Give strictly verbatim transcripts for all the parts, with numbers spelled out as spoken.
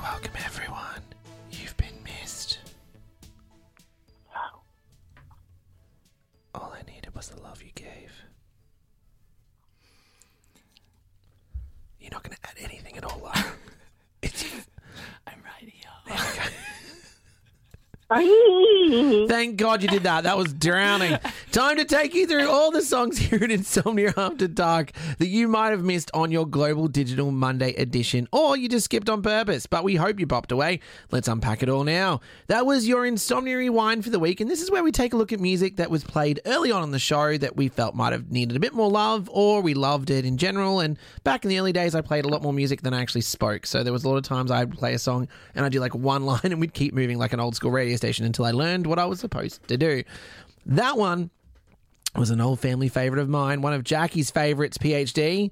welcome everyone. You've been missed. All I needed was the love you gave. You're not going to add anything at all, are you? It's... I'm right here. There we go. Thank God you did that. That was drowning. Time to take you through all the songs here at Insomnia After Dark that you might have missed on your Global Digital Monday edition, or you just skipped on purpose, but we hope you popped away. Let's unpack it all now. That was your Insomnia Rewind for the week, and this is where we take a look at music that was played early on in the show that we felt might have needed a bit more love, or we loved it in general. And back in the early days, I played a lot more music than I actually spoke, so there was a lot of times I'd play a song and I'd do like one line and we'd keep moving like an old school radio station until I learned what I was supposed to do. That one was an old family favourite of mine, one of Jackie's favourites, P H D,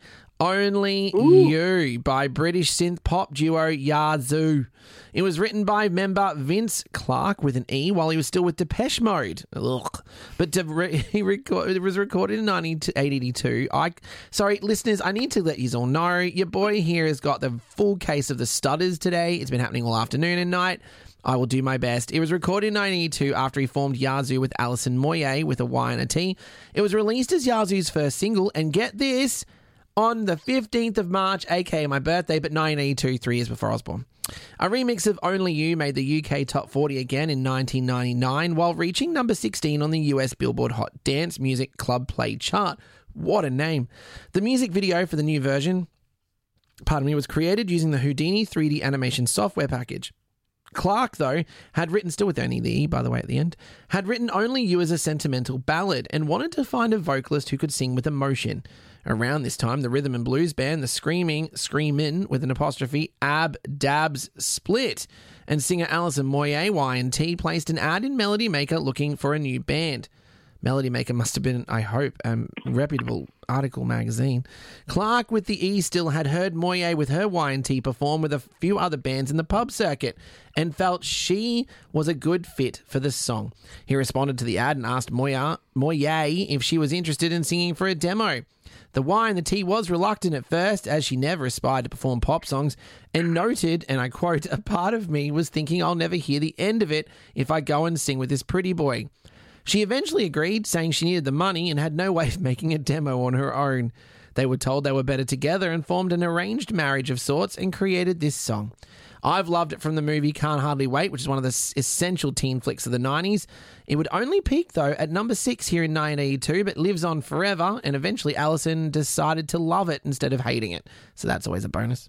Only Ooh. You by British synth pop duo Yazoo. It was written by member Vince Clarke with an E while he was still with Depeche Mode. Ugh. But to re- he record- it was recorded in nineteen eighty-two. I, sorry, listeners, I need to let you all know, your boy here has got the full case of the stutters today. It's been happening all afternoon and night. I will do my best. It was recorded in nineteen eighty-two after he formed Yazoo with Alison Moyet with a Y and a T. It was released as Yazoo's first single, and get this, on the fifteenth of March, aka my birthday, but nineteen eighty-two, three years before I was born. A remix of Only You made the U K Top forty again in nineteen ninety-nine, while reaching number sixteen on the U S Billboard Hot Dance Music Club Play chart. What a name. The music video for the new version, pardon me, was created using the Houdini three D animation software package. Clarke, though, had written, still with only the E, by the way, at the end, had written Only You as a sentimental ballad and wanted to find a vocalist who could sing with emotion. Around this time, the rhythm and blues band, the Screaming, Screamin' with an apostrophe, Ab Dabs split, and singer Alison Moyet, Y and T, placed an ad in Melody Maker looking for a new band. Melody Maker must have been, I hope, a reputable article magazine. Clarke with the E still had heard Moyet with her Y and T perform with a few other bands in the pub circuit and felt she was a good fit for the song. He responded to the ad and asked Moyet, Moyet if she was interested in singing for a demo. The Y and the T was reluctant at first, as she never aspired to perform pop songs, and noted, and I quote, "A part of me was thinking I'll never hear the end of it if I go and sing with this pretty boy." She eventually agreed, saying she needed the money and had no way of making a demo on her own. They were told they were better together and formed an arranged marriage of sorts and created this song. I've loved it from the movie Can't Hardly Wait, which is one of the essential teen flicks of the nineties. It would only peak, though, at number six here in nineteen eighty-two, but lives on forever, and eventually Alison decided to love it instead of hating it. So that's always a bonus.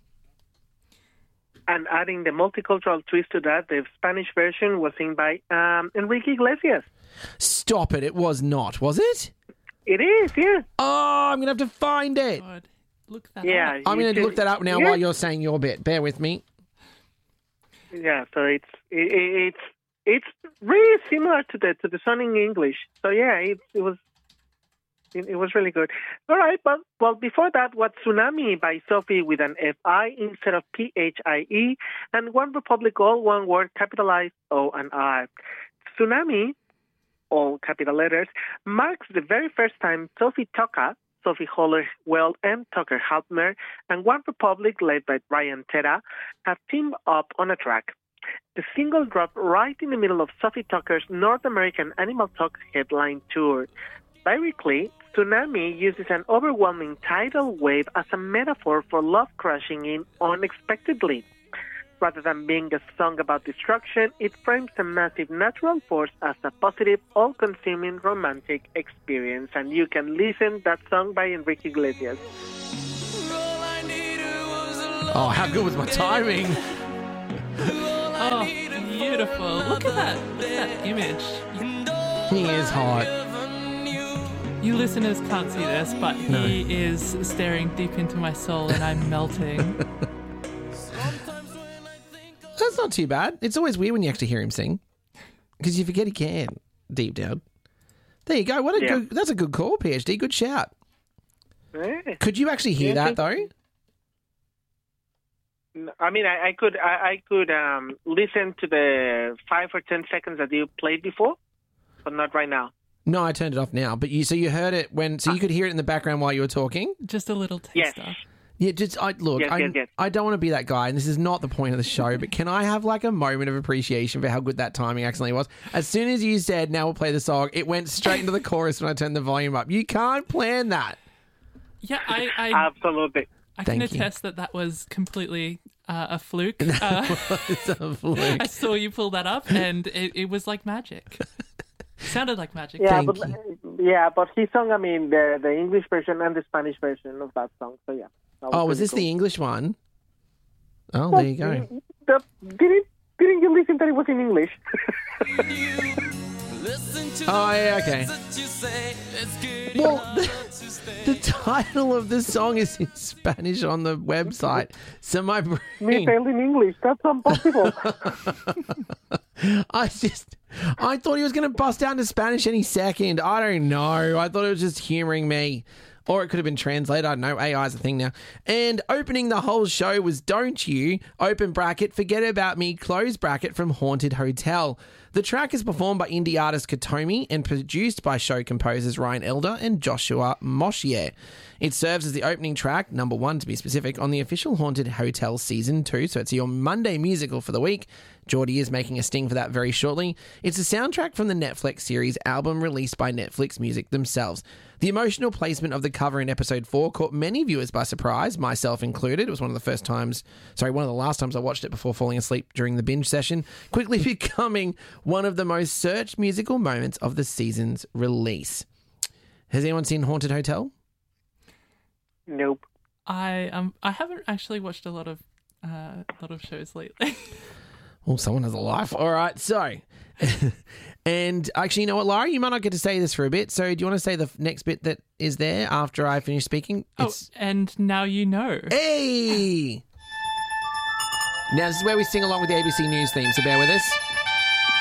And adding the multicultural twist to that, the Spanish version was sung by um, Enrique Iglesias. Stop it. It was not, was it? It is, yeah. Oh, I'm going to have to find it. God, look that yeah, up. I'm going to should, look that up now yeah. while you're saying your bit. Bear with me. Yeah, so it's it, it's it's really similar to the to the song in English. So yeah, it it was it, it was really good. All right, but well before that, was Tsunami by Sophie with an F I instead of P H I E, and One Republic, all one word, capitalized O and R. Tsunami, all capital letters, marks the very first time Sophie Tucker, Sophie Hollowell and Tucker Halpner, and One Republic, led by Brian Teta, have teamed up on a track. The single dropped right in the middle of Sophie Tucker's North American Animal Talk headline tour. Lyrically, Tsunami uses an overwhelming tidal wave as a metaphor for love crashing in unexpectedly. Rather than being a song about destruction, it frames a massive natural force as a positive, all-consuming romantic experience. And you can listen that song by Enrique Iglesias. Oh, how good was my timing? Oh, beautiful. Look at that. Look at that image. He is hot. You listeners can't see this, but he No. is staring deep into my soul and I'm melting. That's not too bad. It's always weird when you actually hear him sing because you forget he can deep down. There you go. What a Yeah. good. That's a good call, P H D. Good shout. Yeah. Could you actually hear Yeah, that though? I mean, I, I could I, I could um, listen to the five or ten seconds that you played before, but not right now. No, I turned it off now. But you, so you heard it when, so you could hear it in the background while you were talking. Just a little Yes. taster. Yeah, just I look. Yes, I, yes, yes. I don't want to be that guy, and this is not the point of the show. But can I have like a moment of appreciation for how good that timing accidentally was? As soon as you said, "Now we'll play the song," it went straight into the chorus when I turned the volume up. You can't plan that. Yeah, I, I, Absolutely. I can Thank you. attest that that was completely uh, a fluke. Uh, It's a fluke. I saw you pull that up, and it, it was like magic. Sounded like magic. Yeah, Thank but you. yeah, but he sung. I mean, the the English version and the Spanish version of that song. So yeah. that Oh, was pretty this cool. the English one? Oh, there you go. The, didn't didn't you listen that it was in English? Oh, yeah, okay. Well, the, the title of the song is in Spanish on the website, so my Me brain. failed in English. That's impossible. I just, I thought he was going to bust out into Spanish any second. I don't know. I thought it was just humouring me. Or it could have been translated. I don't know. A I is a thing now. And opening the whole show was Don't You, open bracket, Forget About Me, close bracket from Haunted Hotel. The track is performed by indie artist Katomi and produced by show composers Ryan Elder and Joshua Moshier. It serves as the opening track, number one to be specific, on the official Haunted Hotel Season two. So it's your Monday musical for the week. Geordie is making a sting for that very shortly. It's a soundtrack from the Netflix series album released by Netflix Music themselves. The emotional placement of the cover in episode four caught many viewers by surprise, myself included. It was one of the first times, sorry, one of the last times I watched it before falling asleep during the binge session, quickly becoming one of the most searched musical moments of the season's release. Has anyone seen Haunted Hotel? Nope. I um I haven't actually watched a lot of uh, a lot of shows lately. Well, someone has a life. All right, so... And actually, you know what, Lara? You might not get to say this for a bit. So do you want to say the f- next bit that is there after I finish speaking? Oh, and now you know. Hey! Now, this is where we sing along with the A B C News theme, so bear with us.